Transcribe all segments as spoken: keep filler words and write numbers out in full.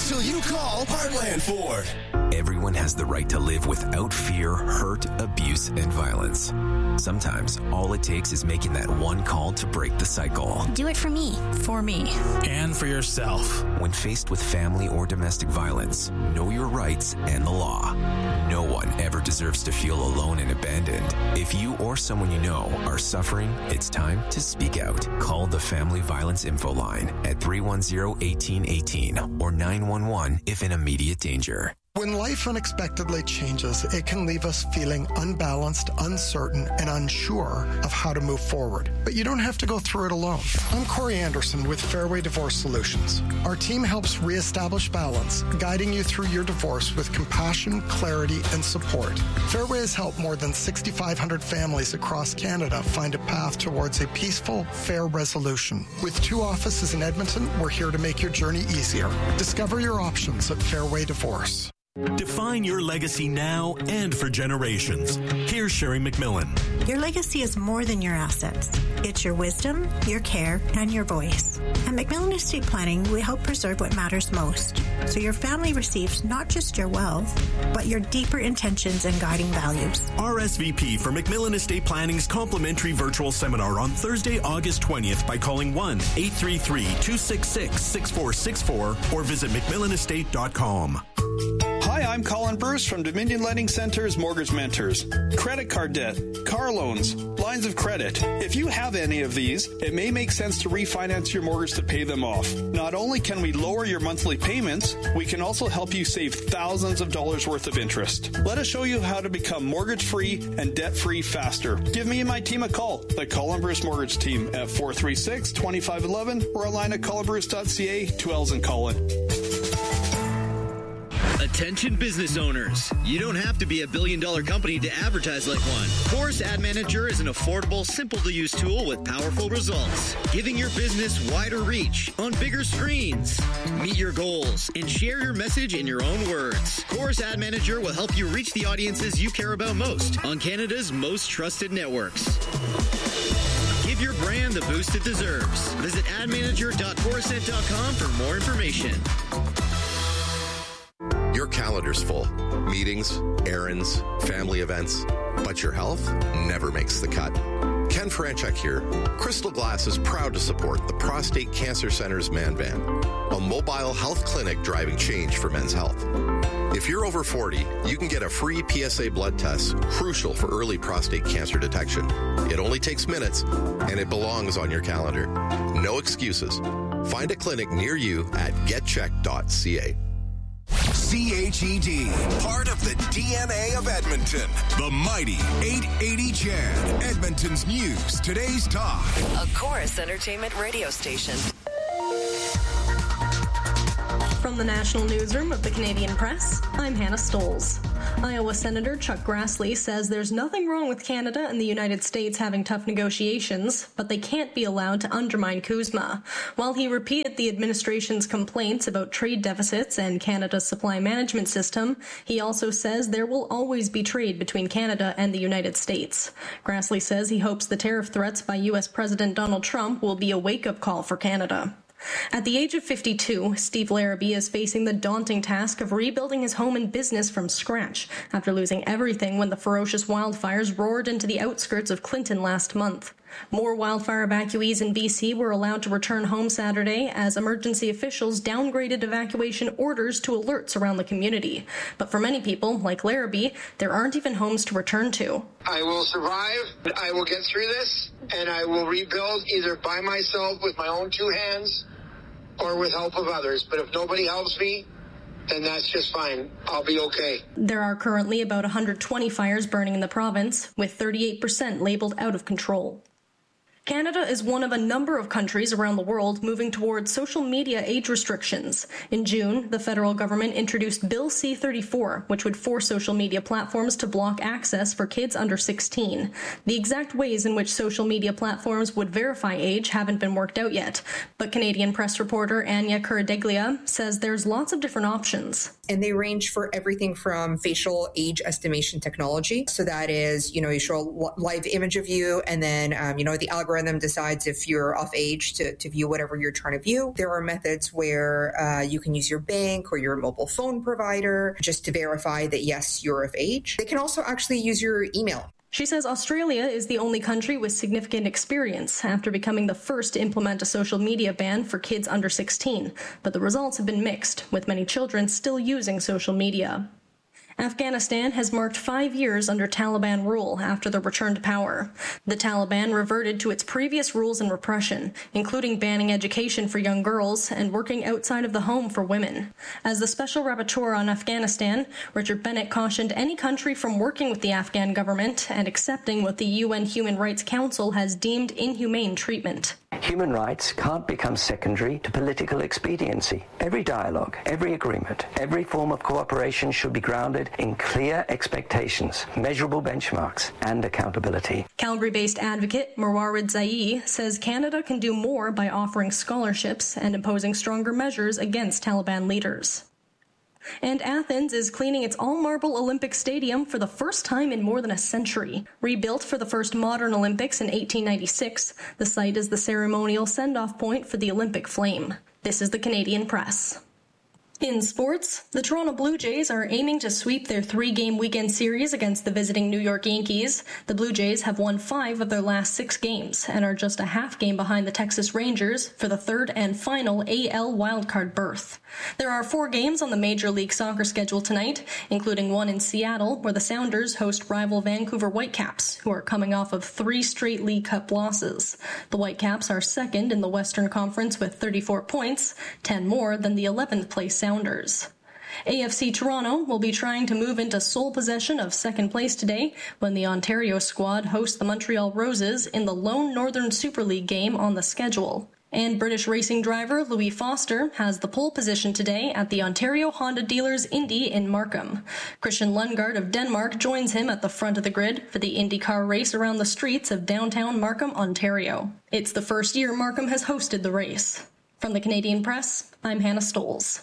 till you call Heartland Ford. Everyone has the right to live without fear, hurt, abuse, and violence. Sometimes all it takes is making that one call to break the cycle. Do it for me. For me. And for yourself. When faced with family or domestic violence, know your rights and the law. No one ever deserves to feel alone and abandoned. If you or someone you know are suffering, it's time to speak out. Call the Family Violence Info Line at three one zero, one eight one eight or nine one one if in immediate danger. When life unexpectedly changes, it can leave us feeling unbalanced, uncertain, and unsure of how to move forward. But you don't have to go through it alone. I'm Corey Anderson with Fairway Divorce Solutions. Our team helps reestablish balance, guiding you through your divorce with compassion, clarity, and support. Fairway has helped more than six thousand five hundred families across Canada find a path towards a peaceful, fair resolution. With two offices in Edmonton, we're here to make your journey easier. Discover your options at Fairway Divorce. Define your legacy now and for generations. Here's Sherry McMillan. Your legacy is more than your assets. It's your wisdom, your care, and your voice. At McMillan Estate Planning, we help preserve what matters most, so your family receives not just your wealth, but your deeper intentions and guiding values. R S V P for McMillan Estate Planning's complimentary virtual seminar on Thursday, August twentieth by calling one eight three three, two six six, six four six four or visit mcmillan estate dot com. Hi, I'm Colin Bruce from Dominion Lending Center's Mortgage Mentors. Credit card debt, car loans, lines of credit. If you have any of these, it may make sense to refinance your mortgage to pay them off. Not only can we lower your monthly payments, we can also help you save thousands of dollars worth of interest. Let us show you how to become mortgage-free and debt-free faster. Give me and my team a call, the Colin Bruce Mortgage Team at four three six, two five one one or online at colin bruce dot c a, two L's in Colin. Attention business owners. You don't have to be a billion dollar company to advertise like one. Chorus Ad Manager is an affordable, simple to use tool with powerful results, giving your business wider reach on bigger screens. Meet your goals and share your message in your own words. Chorus Ad Manager will help you reach the audiences you care about most on Canada's most trusted networks. Give your brand the boost it deserves. Visit ad manager dot corusent dot com for more information. Your calendar's full. Meetings, errands, family events. But your health never makes the cut. Ken Franchuk here. Crystal Glass is proud to support the Prostate Cancer Center's Man Van, a mobile health clinic driving change for men's health. If you're over forty, you can get a free P S A blood test, crucial for early prostate cancer detection. It only takes minutes, and it belongs on your calendar. No excuses. Find a clinic near you at get check dot c a. C H E D, part of the D N A of Edmonton. The mighty eight eighty C H E D, Edmonton's news, today's talk. A Chorus Entertainment radio station. From the National Newsroom of the Canadian Press, I'm Hannah Stolz. Iowa Senator Chuck Grassley says there's nothing wrong with Canada and the United States having tough negotiations, but they can't be allowed to undermine CUSMA. While he repeated the administration's complaints about trade deficits and Canada's supply management system, he also says there will always be trade between Canada and the United States. Grassley says he hopes the tariff threats by U S President Donald Trump will be a wake-up call for Canada. At the age of fifty-two, Steve Larrabee is facing the daunting task of rebuilding his home and business from scratch after losing everything when the ferocious wildfires roared into the outskirts of Clinton last month. More wildfire evacuees in B C were allowed to return home Saturday as emergency officials downgraded evacuation orders to alerts around the community. But for many people, like Larrabee, there aren't even homes to return to. I will survive, I will get through this, and I will rebuild either by myself with my own two hands or with help of others. But if nobody helps me, then that's just fine. I'll be okay. There are currently about one hundred twenty fires burning in the province, with thirty-eight percent labeled out of control. Canada is one of a number of countries around the world moving towards social media age restrictions. In June, the federal government introduced Bill C thirty-four, which would force social media platforms to block access for kids under sixteen. The exact ways in which social media platforms would verify age haven't been worked out yet, but Canadian Press reporter Anya Kuradeglia says there's lots of different options. And they range for everything from facial age estimation technology. So that is, you know, you show a live image of you, and then, um, you know, the algorithm algorithm decides if you're of age to, to view whatever you're trying to view. There are methods where uh, you can use your bank or your mobile phone provider just to verify that, yes, you're of age. They can also actually use your email. She says Australia is the only country with significant experience after becoming the first to implement a social media ban for kids under sixteen, but the results have been mixed, with many children still using social media. Afghanistan has marked five years under Taliban rule after the return to power. The Taliban reverted to its previous rules and repression, including banning education for young girls and working outside of the home for women. As the Special Rapporteur on Afghanistan, Richard Bennett cautioned any country from working with the Afghan government and accepting what the U N Human Rights Council has deemed inhumane treatment. Human rights can't become secondary to political expediency. Every dialogue, every agreement, every form of cooperation should be grounded in clear expectations, measurable benchmarks, and accountability. Calgary-based advocate Marwarid Zayi says Canada can do more by offering scholarships and imposing stronger measures against Taliban leaders. And Athens is cleaning its all-marble Olympic Stadium for the first time in more than a century. Rebuilt for the first modern Olympics in eighteen ninety-six, the site is the ceremonial send-off point for the Olympic flame. This is the Canadian Press. In sports, the Toronto Blue Jays are aiming to sweep their three-game weekend series against the visiting New York Yankees. The Blue Jays have won five of their last six games and are just a half game behind the Texas Rangers for the third and final A L wildcard berth. There are four games on the Major League Soccer schedule tonight, including one in Seattle, where the Sounders host rival Vancouver Whitecaps, who are coming off of three straight League Cup losses. The Whitecaps are second in the Western Conference with thirty-four points, ten more than the eleventh place Sounders. Sounders. A F C Toronto will be trying to move into sole possession of second place today when the Ontario squad hosts the Montreal Roses in the lone Northern Super League game on the schedule. And British racing driver Louis Foster has the pole position today at the Ontario Honda Dealers Indy in Markham. Christian Lundgaard of Denmark joins him at the front of the grid for the IndyCar race around the streets of downtown Markham, Ontario. It's the first year Markham has hosted the race. From the Canadian Press, I'm Hannah Stoles.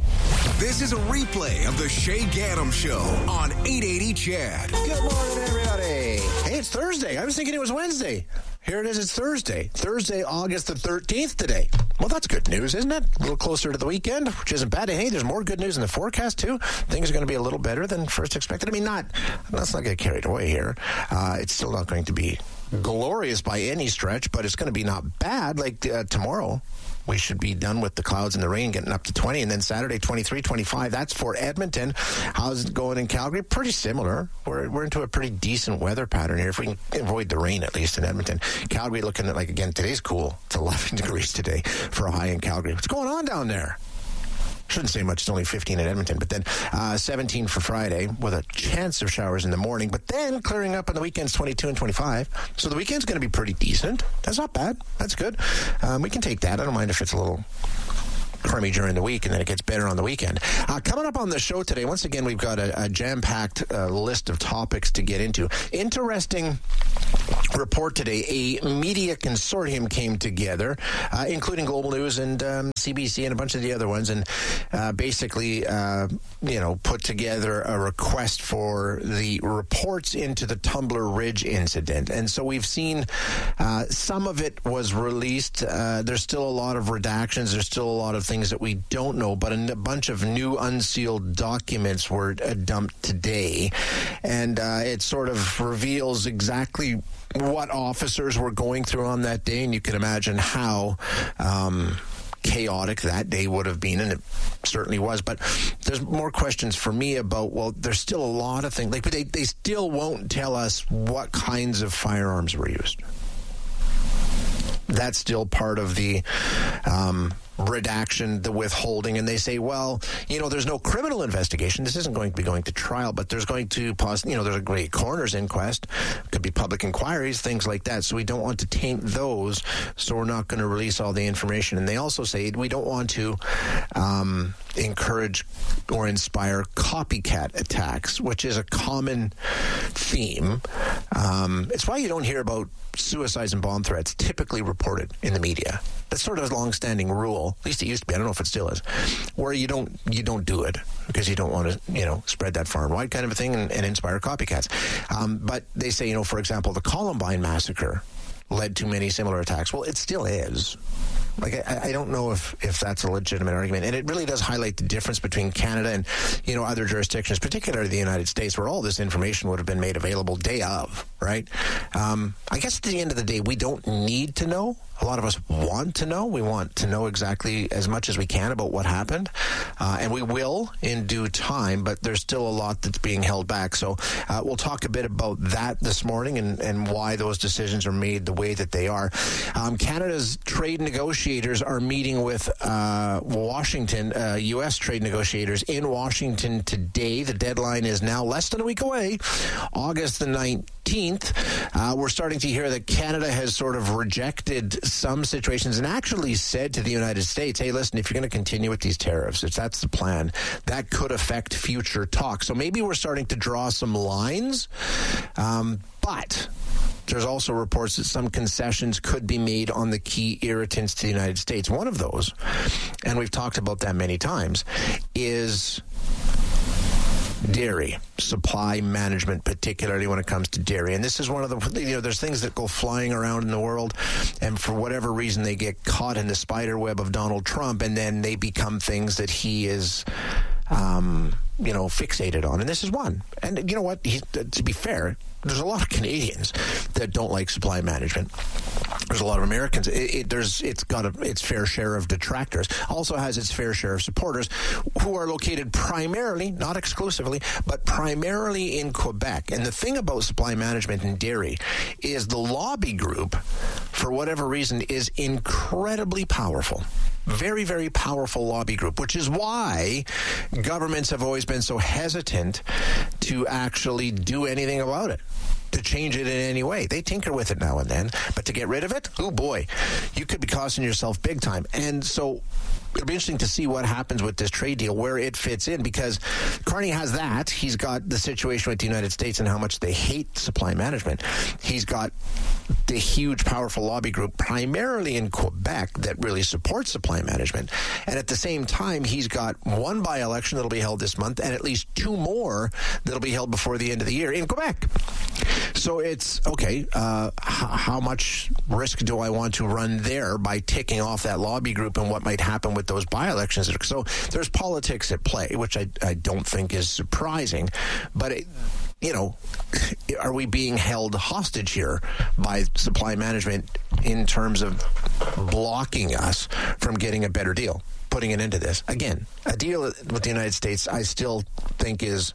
This is a replay of the Shay Gaddam Show on eight eighty C H A D. Good morning, everybody. Hey, it's Thursday. I was thinking it was Wednesday. Here it is. It's Thursday. Thursday, August the thirteenth today. Well, that's good news, isn't it? A little closer to the weekend, which isn't bad. Hey, there's more good news in the forecast, too. Things are going to be a little better than first expected. I mean, not, let's not get carried away here. Uh, it's still not going to be glorious by any stretch, but it's going to be not bad. Like uh, tomorrow, we should be done with the clouds and the rain, getting up to twenty, and then Saturday, twenty-three, twenty-five. That's for Edmonton. How's it going in Calgary? Pretty similar. We're we're into a pretty decent weather pattern here, if we can avoid the rain, at least in Edmonton. Calgary looking at, like, again, today's cool. It's eleven degrees today for a high in Calgary. What's going on down there? Shouldn't say much. It's only fifteen in Edmonton. But then uh, seventeen for Friday with a chance of showers in the morning. But then clearing up on the weekends, twenty-two and twenty-five. So the weekend's going to be pretty decent. That's not bad. That's good. Um, we can take that. I don't mind if it's a little crummy during the week, and then it gets better on the weekend. Uh, coming up on the show today, once again, we've got a, a jam-packed uh, list of topics to get into. Interesting report today. A media consortium came together, uh, including Global News and um, C B C and a bunch of the other ones, and uh, basically, uh, you know, put together a request for the reports into the Tumbler Ridge incident. And so we've seen uh, some of it was released. Uh, there's still a lot of redactions. There's still a lot of things that we don't know, but a bunch of new unsealed documents were uh, dumped today, and uh, it sort of reveals exactly what officers were going through on that day, and you can imagine how um, chaotic that day would have been, and it certainly was. But there's more questions for me about, well, there's still a lot of things, like, but they, they still won't tell us what kinds of firearms were used. That's still part of the um, redaction, the withholding, and they say, well, you know, there's no criminal investigation. This isn't going to be going to trial, but there's going to, pos- you know, there's a great coroner's inquest, could be public inquiries, things like that. So we don't want to taint those, so we're not going to release all the information. And they also say we don't want to um, encourage or inspire copycat attacks, which is a common theme. Um, it's why you don't hear about suicides and bomb threats typically reported in the media. That's sort of a long-standing rule. At least it used to be. I don't know if it still is. Where you don't you don't do it because you don't want to, you know, spread that far and wide kind of a thing and, and inspire copycats. Um, but they say, you know, for example, the Columbine massacre led to many similar attacks. Well, it still is. Like, I, I don't know if, if that's a legitimate argument. And it really does highlight the difference between Canada and, you know, other jurisdictions, particularly the United States, where all this information would have been made available day of, right? Um, I guess at the end of the day, we don't need to know. A lot of us want to know. We want to know exactly as much as we can about what happened. Uh, and we will in due time, but there's still a lot that's being held back. So uh, we'll talk a bit about that this morning and, and why those decisions are made the way that they are. Um, Canada's trade negotiators are meeting with uh, Washington, uh, U S trade negotiators in Washington today. The deadline is now less than a week away, August the nineteenth. Uh, we're starting to hear that Canada has sort of rejected some situations and actually said to the United States, hey, listen, if you're going to continue with these tariffs, if that's the plan, that could affect future talks. So maybe we're starting to draw some lines, um, but there's also reports that some concessions could be made on the key irritants to the United States. One of those, and we've talked about that many times, is dairy supply management, particularly when it comes to dairy. And this is one of the, you know, there's things that go flying around in the world, and for whatever reason, they get caught in the spider web of Donald Trump, and then they become things that he is, um, you know, fixated on. And this is one. And you know what? He, to be fair, there's a lot of Canadians that don't like supply management. There's a lot of Americans. It, it, there's, it's got a, its fair share of detractors. Also has its fair share of supporters who are located primarily, not exclusively, but primarily in Quebec. And the thing about supply management in dairy is the lobby group, for whatever reason, is incredibly powerful. Very, very powerful lobby group, which is why governments have always been so hesitant to actually do anything about it, to change it in any way. They tinker with it now and then, but to get rid of it, oh boy, you could be costing yourself big time. And so it'll be interesting to see what happens with this trade deal, where it fits in, because Carney has that. He's got the situation with the United States and how much they hate supply management. He's got the huge, powerful lobby group, primarily in Quebec, that really supports supply management. And at the same time, he's got one by-election that'll be held this month and at least two more that'll be held before the end of the year in Quebec. So it's, okay, uh, h- how much risk do I want to run there by ticking off that lobby group and what might happen with those by-elections? So there's politics at play, which I, I don't think is surprising. But, it, you know, are we being held hostage here by supply management in terms of blocking us from getting a better deal? Putting it into this. Again, a deal with the United States, I still think is,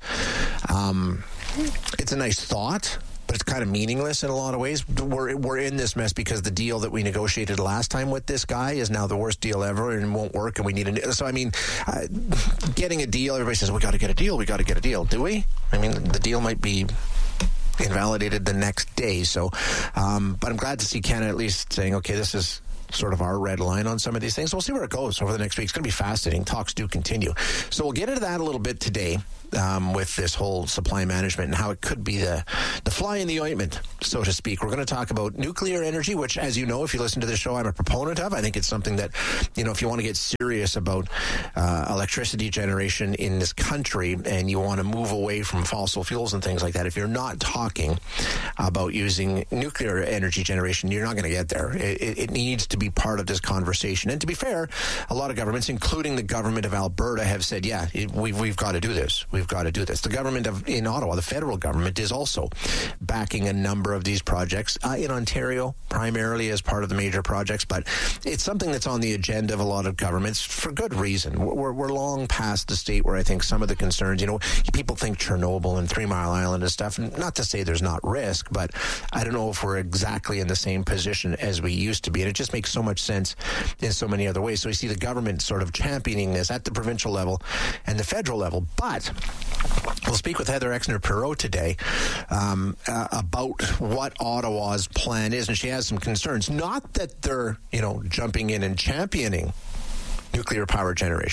um, it's a nice thought, but it's kind of meaningless in a lot of ways. We're, we're in this mess because the deal that we negotiated last time with this guy is now the worst deal ever and won't work, and we need a... So, I mean, uh, getting a deal, everybody says, we got to get a deal, we got to get a deal. Do we? I mean, the deal might be invalidated the next day. So, um, but I'm glad to see Canada at least saying, okay, this is sort of our red line on some of these things. We'll see where it goes over the next week. It's going to be fascinating. Talks do continue. So we'll get into that a little bit today um, with this whole supply management and how it could be the, the fly in the ointment, so to speak. We're going to talk about nuclear energy, which, as you know, if you listen to this show, I'm a proponent of. I think it's something that, you know, if you want to get serious about uh, electricity generation in this country and you want to move away from fossil fuels and things like that, if you're not talking about using nuclear energy generation, you're not going to get there. It, it, it needs to be part of this conversation. And to be fair, a lot of governments, including the government of Alberta, have said, yeah, it, we've, we've got to do this. We've got to do this. The government of in Ottawa, the federal government, is also backing a number of these projects uh, in Ontario, primarily as part of the major projects. But it's something that's on the agenda of a lot of governments for good reason. We're, we're long past the state where I think some of the concerns, you know, people think Chernobyl and Three Mile Island and stuff. Not to say there's not risk, but I don't know if we're exactly in the same position as we used to be. And it just makes so much sense in so many other ways. So we see the government sort of championing this at the provincial level and the federal level. But we'll speak with Heather Exner-Perot today um, uh, about what Ottawa's plan is, and she has some concerns. Not that they're, you know, jumping in and championing nuclear power generation.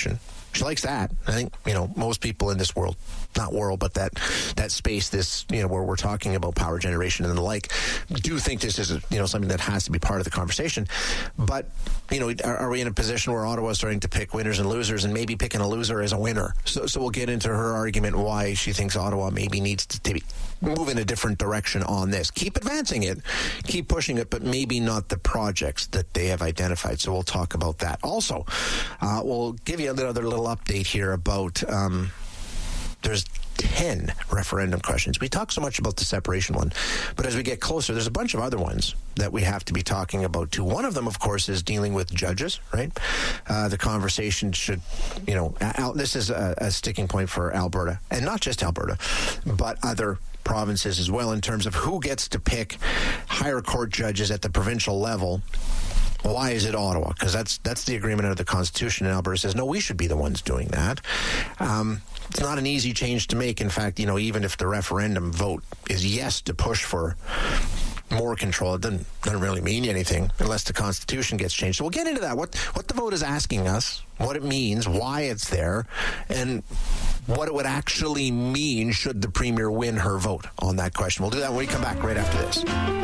She likes that. I think, you know, most people in this world, not world, but that that space, this, you know, where we're talking about power generation and the like, do think this is, you know, something that has to be part of the conversation. But, you know, are, are we in a position where Ottawa is starting to pick winners and losers, and maybe picking a loser as a winner? So, so we'll get into her argument why she thinks Ottawa maybe needs to, to move in a different direction on this. Keep advancing it, keep pushing it, but maybe not the projects that they have identified. So we'll talk about that. Also, uh, we'll give you another little update here about um, there's ten referendum questions. We talk so much about the separation one, but as we get closer, there's a bunch of other ones that we have to be talking about too. One of them, of course, is dealing with judges, right? Uh, the conversation should, you know, Al- this is a, a sticking point for Alberta, and not just Alberta, but other provinces as well, in terms of who gets to pick higher court judges at the provincial level. Why is it Ottawa? Because that's that's the agreement under the Constitution, and Alberta says, no, we should be the ones doing that. Um, it's not an easy change to make. In fact, you know, even if the referendum vote is yes to push for more control, it doesn't, doesn't really mean anything unless the Constitution gets changed. So we'll get into that. What, what the vote is asking us, what it means, why it's there, and what it would actually mean should the Premier win her vote on that question. We'll do that when we come back right after this.